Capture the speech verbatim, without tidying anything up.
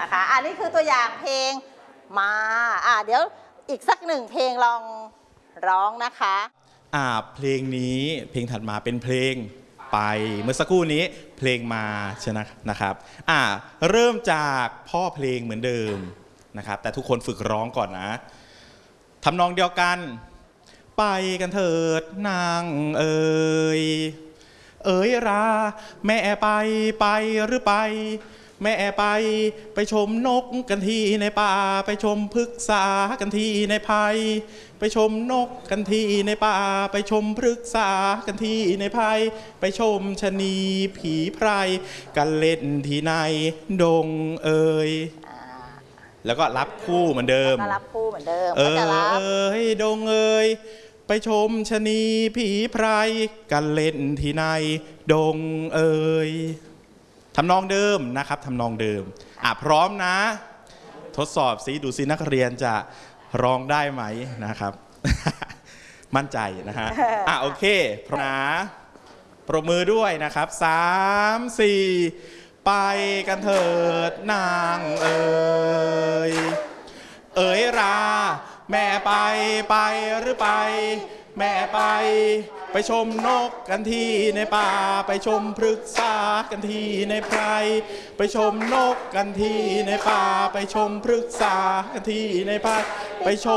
นะคะอันนี้คือตัวอย่างเพลงมาอ่าเดี๋ยวอีกสักหนึ่งเพลงลองร้องนะคะอ่าเพลงนี้เพลงถัดมาเป็นเพลงไปเมื่อสักครู่นี้เพลงมาใช่ไหมนะครับอ่าเริ่มจากพ่อเพลงเหมือนเดิมนะครับแต่ทุกคนฝึกร้องก่อนนะทำนองเดียวกันไปกันเถิดนางเอ๋ยเอ๋ยราแม่ไปไปหรือไปแม่ไปไปชมนกกันที่ในป่าไปชมพฤกษากันที่ในไผ่ไปชมนกกันที่ในป่าไปชมพฤกษากันที่ในไผ่ไปชมชะนีผีไพรกันเล่นที่ในดงเอ๋ยแล้วก็รับคู่เหมือนเดิมก็รับคู่เหมือนเดิมเอ๋ยดงเอ๋ยไปชมชะนีผีไพรกันเล่นที่ในดงเอ๋ยทำนองเดิมนะครับทำนองเดิมอ่ะพร้อมนะทดสอบซิดูซินักเรียนจะร้องได้ไหมนะครับ มั่นใจนะฮะอ่ะโอเคพร้อมนะปรบมือด้วยนะครับสามสี่ไปกันเถิดนางเอ๋ยเอ๋ยราแม่ไปไปหรือไปแม่ไปไปชมนกกันที่ในป่าไปชมพฤกษากันที่ในไพรไปชมนกกันที่ในป่าไปชมพฤกษากันที่ในไพรไปชม